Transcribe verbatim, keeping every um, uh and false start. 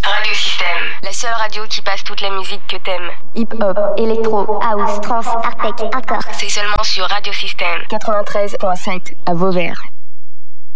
Radio Système. La seule radio qui passe toute la musique que t'aimes. Hip-hop, électro, house, trance, art tech, hardcore. C'est seulement sur Radio Système. quatre-vingt-treize virgule sept à Vauvert.